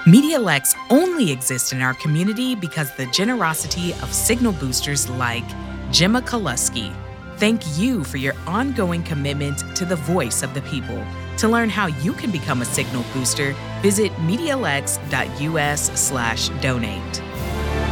MediaLex only exists in our community because the generosity of signal boosters like Gemma Kolusky. Thank you for your ongoing commitment to the voice of the people. To learn how you can become a signal booster, visit MediaLex.us/donate.